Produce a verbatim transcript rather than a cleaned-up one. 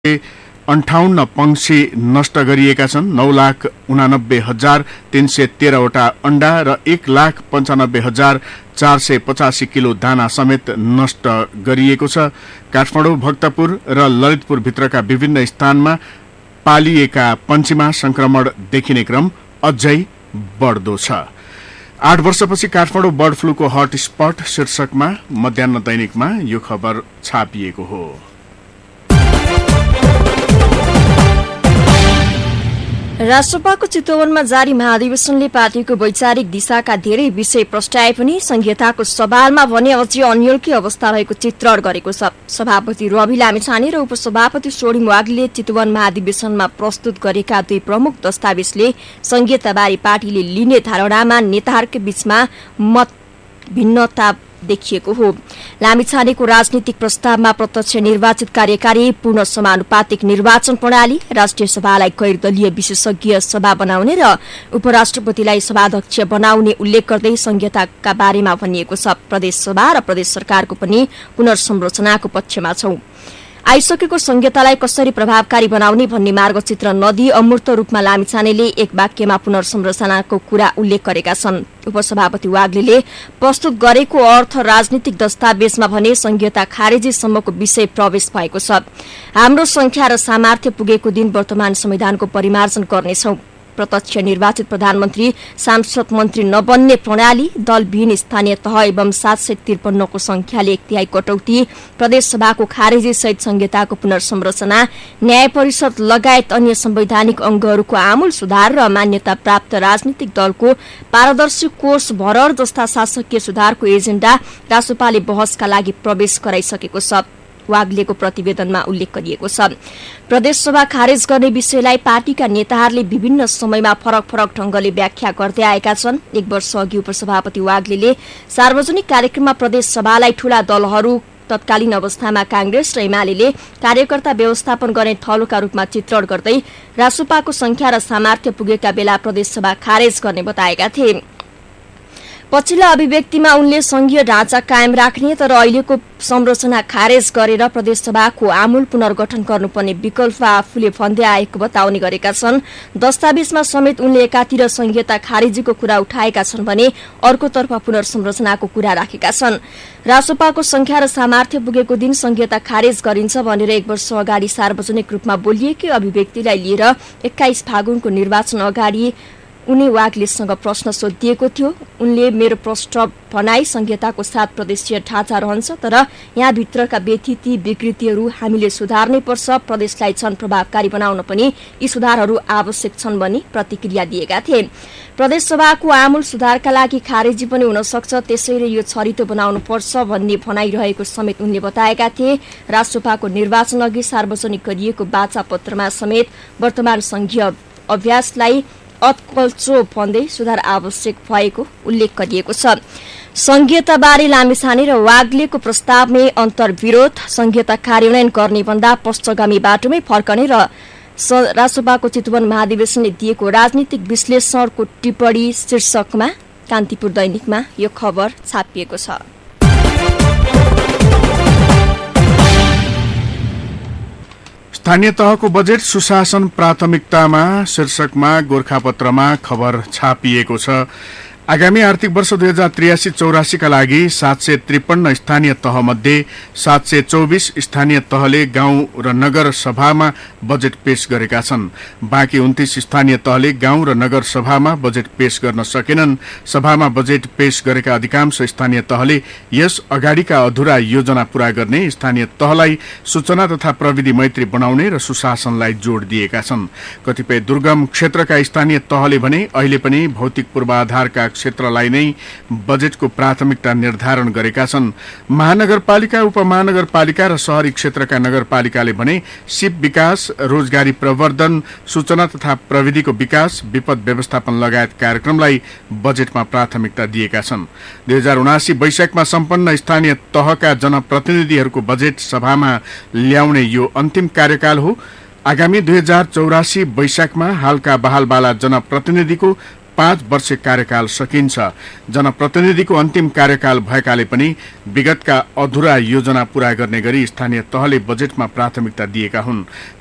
अन्ठाउन्न पंक्षी नष्ट गरिएका छन्। नौ लाख उनानब्बे हजार तीन सय तेह्रवटा अण्डा र एक लाख पञ्चानब्बे हजार चार सय पचासी किलो दाना समेत नष्ट गरिएको छ। काठमाडौँ, भक्तपुर र ललितपुर भित्रका विभिन्न स्थानमा पालिएका पंक्षीमा संक्रमण देखिने क्रम अझै बढ्दो छ। आठ वर्षपछि काठमाडौँ बर्ड फ्लूको हटस्पट शीर्षकमा मध्याह्न दैनिकमा यो खबर छापिएको हो। राष्ट्रसभाको चितवनमा जारी महाधिवेशनले पार्टीको वैचारिक दिशाका धेरै विषय प्रस्ट्याए पनि संहिताको सवालमा भने अझै अन्यलकी अवस्था रहेको चित्रण गरेको छ। सभापति रवि लामिछाने र उपसभापति सोडिङ वाग्ले चितवन महाधिवेशनमा प्रस्तुत गरेका दुई प्रमुख दस्तावेजले संहिताबारे पार्टीले लिने धारणामा नेताहरूकै बीचमा मत भिन्नता देखिएको हो। लामिछानेको राजनीतिक प्रस्तावमा प्रत्यक्ष निर्वाचित कार्यकारी पूर्ण समानुपातिक निर्वाचन प्रणाली, राष्ट्रिय सभालाई गैर दलीय विशेषज्ञ सभा बनाउने र उपराष्ट्रपतिलाई सभाध्यक्ष बनाउने उल्लेख गर्दै संहिताका बारेमा भनिएको छ। प्रदेश सभा र प्रदेश सरकारको पनि पुनर्संरचनाको पक्षमा छौं। आइसकेको संहितालाई कसरी प्रभावकारी बनाउने भन्ने मार्गचित्र नदिई अमूर्त रूपमा लामिछानेले एक वाक्यमा पुनर्संरचनाको कुरा उल्लेख गरेका छन्। उपसभापति वाग्लेले प्रस्तुत गरेको अर्थ राजनीतिक दस्तावेजमा भने संहिता खारेजीसम्मको विषय प्रवेश भएको छ। हाम्रो संख्या र सामर्थ्य पुगेको दिन वर्तमान संविधानको परिमार्जन गर्नेछौं। प्रत्यक्ष निर्वाचित प्रधानमन्त्री सांसद मन्त्री नबन्ने प्रणाली, दलविहीन स्थानीय तह एवं सात सय त्रिपन्नको संख्याले एक तिहाई कटौती, प्रदेश सभाको खारेजी सहित संहिताको पुनर्संरचना, न्याय परिषद लगायत अन्य संवैधानिक अंगहरूको आमूल सुधार र मान्यता प्राप्त राजनीतिक दलको पारदर्शी कोष भरर जस्ता शासकीय सुधारको एजेण्डा रासोपाले बहसका लागि प्रवेश गराइसकेको छ। वाग्लेको प्रतिवेदनमा उल्लेख गरिएको छ। प्रदेश सभा खारेज गर्ने विषयलाई पार्टीका नेताहरूले विभिन्न समयमा फरक फरक ढंगले व्याख्या गर्दै आएका छन्। एक वर्ष अघि उपसभापति वाग्लेले सार्वजनिक कार्यक्रममा प्रदेश सभालाई ठूला दलहरू तत्कालीन अवस्थामा कांग्रेस र एमाले कार्यकर्ता व्यवस्थापन गर्ने थलोका रूपमा चित्रण गर्दै रासोपाको संख्या र सामर्थ्य पुगेका बेला प्रदेश सभा खारेज गर्ने बताएका थिए। पछिल्ला अभिव्यक्तिमा उनले संघीय ढाँचा कायम राख्ने तर अहिलेको संरचना खारेज गरेर प्रदेश सभाको आमूल पुनर्गठन गर्नुपर्ने विकल्प आफूले भन्दै आएको बताउने गरेका छन्। दस्तावेजमा समेत उनले एकातिर संहिता खारेजीको कुरा उठाएका छन् भने अर्कोतर्फ पुनर्संरचनाको कुरा राखेका छन्। रासोपाको संख्या र सामर्थ्य पुगेको दिन संहिता खारेज गरिन्छ भनेर एक वर्ष अगाडि सार्वजनिक रूपमा बोलिएकै अभिव्यक्तिलाई लिएर एक्काइस फागुनको निर्वाचन अगाडि उनी वाग्लेसँग प्रश्न सोधिएको थियो। उनले मेरो प्रश्न भनाई संहिताको सात प्रदेशीय ढाँचा रहन्छ तर यहाँ भित्रका व्यथिति विकृतिहरू हामीले सुधार्नै पर्छ, प्रदेशलाई झन प्रभावकारी बनाउन पनि यी सुधारहरू आवश्यक छन् भनी प्रतिक्रिया दिएका थिए। प्रदेश सभाको आमूल सुधारका लागि खारेजी पनि हुन सक्छ, त्यसैले यो छरितो बनाउनु पर्छ भन्ने भनाइरहेको समेत उनले बताएका थिए। राष्ट्रसभाको निर्वाचन अघि सार्वजनिक गरिएको वाचा पत्रमा समेत वर्तमान संघीय अभ्यासलाई अत्कल्चो भन्दै सुधार आवश्यक भएको उल्लेख गरिएको छ। संहिताबारे लामिछाने र वाग्लेको प्रस्तावमै अन्तर्विरोध, संहिता कार्यान्वयन गर्ने भन्दा पश्चगामी बाटोमै फर्कने र राष्ट्रसभाको चितवन महाधिवेशनले दिएको राजनीतिक विश्लेषणको टिप्पणी शीर्षकमा कान्तिपुर दैनिकमा यो खबर छापिएको छ। स्थानीय तहको बजेट सुशासन प्राथमिकतामा शीर्षकमा गोरखापत्रमा खबर छापिएको छ। आगामी आर्थिक वर्ष दुई हजार त्रियासी चौरासीका लागि सात सय त्रिपन्न स्थानीय तह मध्ये सात सय चौबिस स्थानीय तहले गाउँ र नगर सभामा बजेट पेश गरेका छन्। बाँकी उन्तीस स्थानीय तहले गाउँ र नगर सभामा बजेट पेश गर्न सकेनन्। सभामा बजेट पेश गरेका अधिकांश स्थानीय तहले यस अगाडिका अधुरा योजना पूरा गर्ने, स्थानीय तहलाई सूचना तथा प्रविधि मैत्री बनाउने र सुशासनलाई जोड दिएका छन्। कतिपय दुर्गम क्षेत्रका स्थानीय तहले भने अहिले पनि भौतिक पूर्वाधारका क्षेत्रलाई नै बजेटको प्राथमिकता निर्धारण गरेका छन्। महानगरपालिका, उपमहानगरपालिका र शहरी क्षेत्रका नगरपालिकाले भने सिप विकास, रोजगारी प्रवर्धन, सूचना तथा प्रविधिको विकास, विपद व्यवस्थापन लगायत कार्यक्रमलाई बजेटमा प्राथमिकता दिएका छन्। दुई हजार उनासी वैशाखमा सम्पन्न स्थानीय तहका जनप्रतिनिधिहरूको बजेट सभामा ल्याउने यो अन्तिम कार्यकाल हो। आगामी दुई हजार चौरासी वैशाखमा हालका बहालवाला जनप्रतिनिधिको पाँच वर्ष कार्यकाल सकिन्छ। जनप्रतिनिधिको अन्तिम कार्यकाल भएकाले पनि विगतका अधुरा योजना पूरा गर्ने गरी स्थानीय तहले बजेटमा प्राथमिकता दिएका हुन्।